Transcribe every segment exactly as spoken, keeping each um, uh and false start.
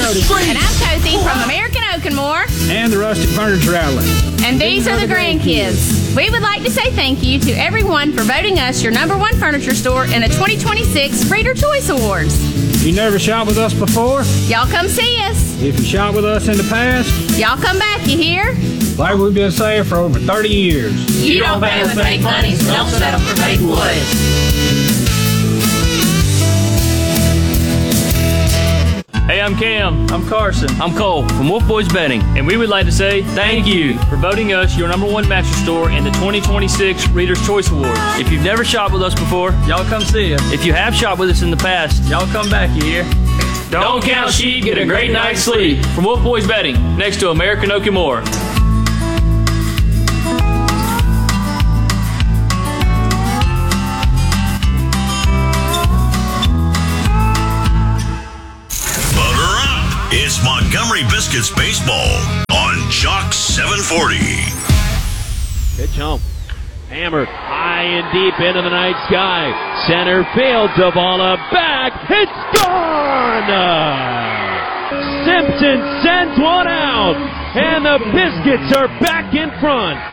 Brody. And I'm Cozy from American Oak and More. And the Rustic Furniture Outlet. And these are the grandkids. We would like to say thank you to everyone for voting us your number one furniture store in the twenty twenty-six Reader Choice Awards. You never shopped with us before? Y'all come see us. If you shopped with us in the past? Y'all come back, you hear? Like we've been saying for over thirty years. You, you don't pay with fake money, so don't settle for fake wood. Hey, I'm Cam. I'm Carson. I'm Cole from Wolf Boys Betting, and we would like to say thank you for voting us your number one mattress store in the twenty twenty-six Reader's Choice Awards. If you've never shopped with us before, y'all come see us. If you have shopped with us in the past, y'all come back, you hear? Don't, don't count sheep, get a great night's sleep. From Wolf Boys Betting, next to American Oak and More. It's Montgomery Biscuits Baseball on Jock seven forty. Pitch home. Hammered high and deep into the night sky. Center field. Zavala back. It's gone! Simpson sends one out. And the Biscuits are back in front.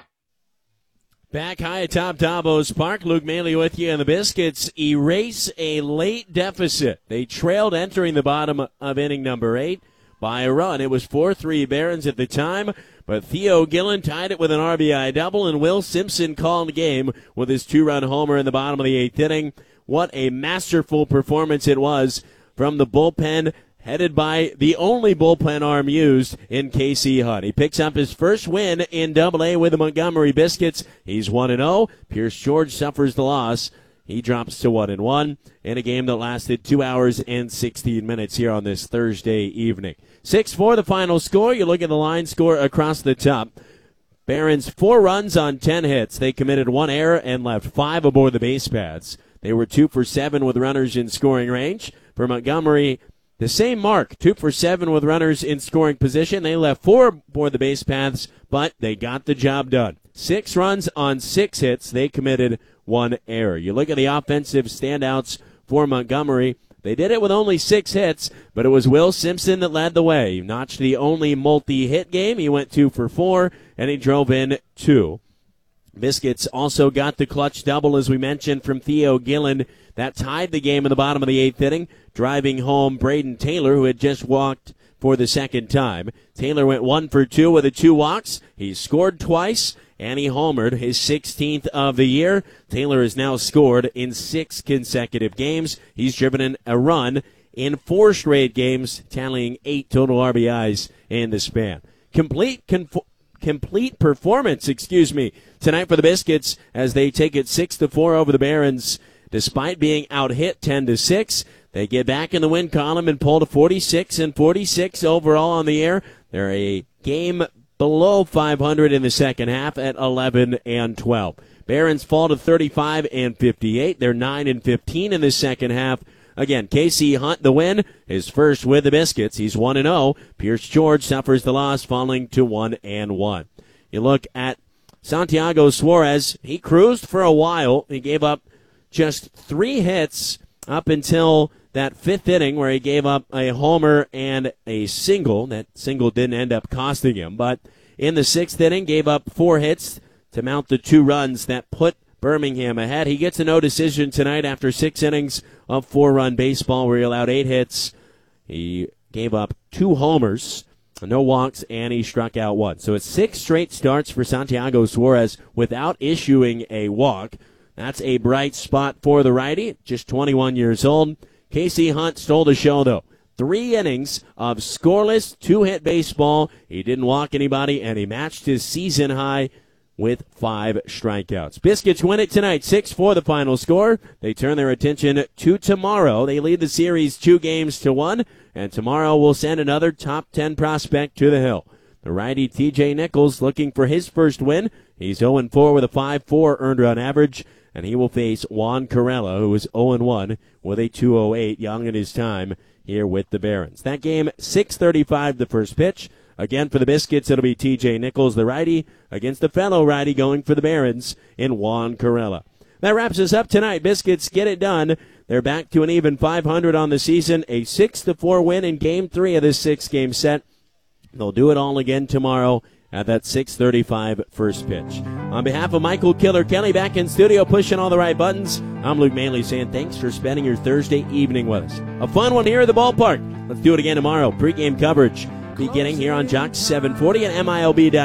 Back high atop Davos Park, Luke Maley with you, and the Biscuits erase a late deficit. They trailed entering the bottom of inning number eight by a run. It was four three Barons at the time, but Theo Gillen tied it with an R B I double, and Will Simpson called the game with his two-run homer in the bottom of the eighth inning. What a masterful performance it was from the bullpen, headed by the only bullpen arm used in Casey Hunt. He picks up his first win in double A with the Montgomery Biscuits. He's one and oh. Pierce George suffers the loss. He drops to one and one in a game that lasted two hours and sixteen minutes here on this Thursday evening. six four the final score. You look at the line score across the top. Barons four runs on ten hits. They committed one error and left five aboard the base paths. They were two for seven with runners in scoring range. For Montgomery, the same mark, two for seven with runners in scoring position. They left four aboard the base paths, but they got the job done. Six runs on six hits. They committed one error. You look at the offensive standouts for Montgomery. They did it with only six hits, but it was Will Simpson that led the way. He notched the only multi-hit game. He went two for four, and he drove in two. Biscuits also got the clutch double, as we mentioned, from Theo Gillen. That tied the game in the bottom of the eighth inning, driving home Braden Taylor, who had just walked for the second time. Taylor went one for two with the two walks. He scored twice, and he homered, his sixteenth of the year. Taylor has now scored in six consecutive games. He's driven in a run in four straight games, tallying eight total R B Is in the span. Complete conf- complete performance, excuse me, tonight for the Biscuits as they take it six to four over the Barons. Despite being out-hit ten to six, they get back in the win column and pull to forty-six and forty-six overall on the year. They're a game below five hundred in the second half at eleven and twelve. Barons fall to thirty-five and fifty-eight. They're nine and fifteen in the second half. Again, Casey Hunt, the win, his first with the Biscuits. He's one and oh. Pierce George suffers the loss, falling to one and one. You look at Santiago Suarez. He cruised for a while. He gave up just three hits up until that fifth inning where he gave up a homer and a single. That single didn't end up costing him. But in the sixth inning, gave up four hits to mount the two runs that put Birmingham ahead. He gets a no decision tonight after six innings of four-run baseball where he allowed eight hits. He gave up two homers, no walks, and he struck out one. So it's six straight starts for Santiago Suarez without issuing a walk. That's a bright spot for the righty, just twenty-one years old. Casey Hunt stole the show, though. Three innings of scoreless, two-hit baseball. He didn't walk anybody, and he matched his season high with five strikeouts. Biscuits win it tonight, six four the final score. They turn their attention to tomorrow. They lead the series two games to one, and tomorrow will send another top ten prospect to the hill. The righty T J Nichols looking for his first win. He's oh and four with a five four earned run average, and he will face Juan Corella, who is oh and one with a two oh eight, young in his time here with the Barons. That game, six thirty-five the first pitch. Again, for the Biscuits, it'll be T J Nichols, the righty, against the fellow righty going for the Barons in Juan Corella. That wraps us up tonight. Biscuits get it done. They're back to an even five hundred on the season, a six to four win in Game three of this six-game set. They'll do it all again tomorrow at that six thirty-five first pitch. On behalf of Michael Killer Kelly back in studio pushing all the right buttons, I'm Luke Manley saying thanks for spending your Thursday evening with us. A fun one here at the ballpark. Let's do it again tomorrow. Pre-game coverage beginning here on Jock seven forty and M I L B dot com.